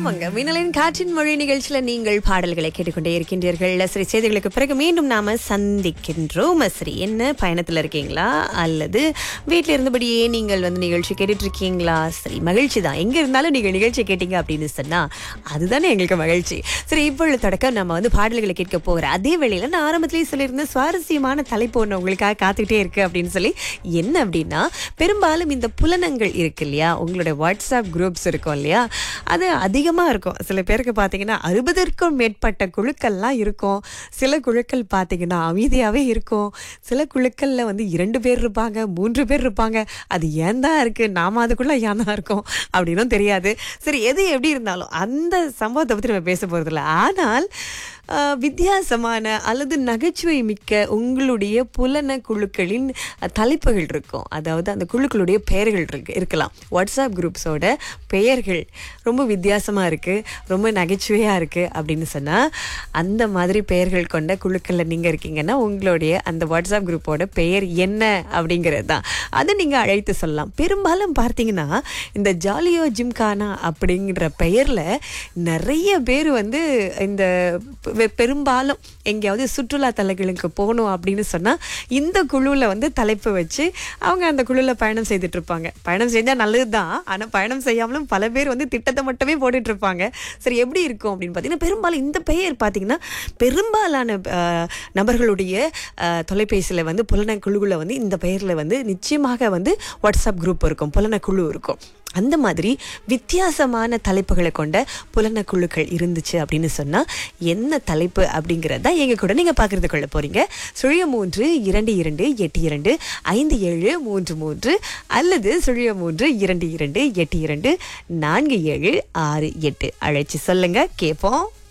ஆமாங்க, மின்னலின் காற்றின் மொழி நிகழ்ச்சியில நீங்கள் பாடல்களை கேட்டுக்கொண்டே இருக்கின்றீர்கள். சரி, செய்திகளுக்கு பிறகு மீண்டும் நாம சந்திக்கின்றோம். சரி, என்ன பயணத்துல இருக்கீங்களா அல்லது வீட்டில இருந்தபடியே நீங்கள் நிகழ்ச்சி கேட்டுட்டு இருக்கீங்களா? சரி, மகிழ்ச்சி தான். எங்க இருந்தாலும் நீங்க நிகழ்ச்சி கேட்டீங்க அப்படின்னு சொன்னா அதுதானே எங்களுக்கு மகிழ்ச்சி. சரி, இப்பொழுது தொடக்கம் நம்ம பாடல்களை கேட்க போகிற அதே வேளையில நான் ஆரம்பத்திலேயே சொல்லியிருந்த சுவாரஸ்யமான தலைப்பு ஒன்று உங்களுக்காக காத்துக்கிட்டே இருக்கு அப்படின்னு சொல்லி. என்ன அப்படின்னா, பெரும்பாலும் இந்த புலனங்கள் இருக்கு இல்லையா, உங்களுடைய வாட்ஸ்அப் குரூப்ஸ் இருக்கும் இல்லையா, அது அதிகமாக இருக்கும். சில பேருக்கு பார்த்தீங்கன்னா 60க்கும் மேற்பட்ட குழுக்கள்லாம் இருக்கும். சில குழுக்கள் பார்த்தீங்கன்னா அமைதியாகவே இருக்கும். சில குழுக்களில் 2 பேர் இருப்பாங்க, 3 பேர் இருப்பாங்க. அது ஏன் தான் இருக்குது, நாம அதுக்குள்ளே ஏன் தான் இருக்கோம் அப்படின்னும் தெரியாது. சரி, எது எப்படி இருந்தாலும் அந்த சம்பவத்தை பற்றி நம்ம பேச போகிறதில்ல. ஆனால் வித்தியாசமான அல்லது நகைச்சுவை மிக்க உங்களுடைய புலன குழுக்களின் தலைப்புகள் இருக்கும். அதாவது அந்த குழுக்களுடைய பெயர்கள் இருக்கலாம். வாட்ஸ்அப் குரூப்ஸோட பெயர்கள் ரொம்ப வித்தியாசமாக இருக்குது, ரொம்ப நகைச்சுவையாக இருக்குது அப்படின்னு சொன்னால், அந்த மாதிரி பெயர்கள் கொண்ட குழுக்களில் நீங்கள் இருக்கீங்கன்னா உங்களுடைய அந்த வாட்ஸ்அப் குரூப்போட பெயர் என்ன அப்படிங்கிறது தான். அதை நீங்கள் அழைத்து சொல்லலாம். பெரும்பாலும் பார்த்தீங்கன்னா இந்த ஜாலியோ ஜிம்கானா அப்படிங்கிற பெயரில் நிறைய பேர் இந்த பெரும்பாலும் எங்கேயாவது சுற்றுலா தலங்களுக்கு போகணும் அப்படின்னு சொன்னால் இந்த குழுவில் தலைப்பு வச்சு அவங்க அந்த குழுவில் பயணம் செய்துட்டு இருப்பாங்க. பயணம் செஞ்சால் நல்லது தான், ஆனால் பயணம் செய்யாமலும் பல பேர் திட்டத்தை மட்டுமே போட்டுட்டு இருப்பாங்க. சரி, எப்படி இருக்கும் அப்படின்னு பார்த்தீங்கன்னா, பெரும்பாலும் இந்த பெயர் பார்த்தீங்கன்னா பெரும்பாலான நபர்களுடைய தொலைபேசியில் புலன குழுவில் இந்த பெயரில் நிச்சயமாக வாட்ஸ்அப் குரூப் இருக்கும், புலன குழு இருக்கும். அந்த மாதிரி வித்தியாசமான தலைப்புகளை கொண்ட புலன குழுக்கள் இருந்துச்சு அப்படின்னு சொன்னால் என்ன தலைப்பு அப்படிங்கிறத எங்க கூட நீங்கள் பார்க்கறது கொள்ள போறீங்க. 0322825733 அல்லது 032282474768 அழைச்சி சொல்லுங்க, கேட்போம்.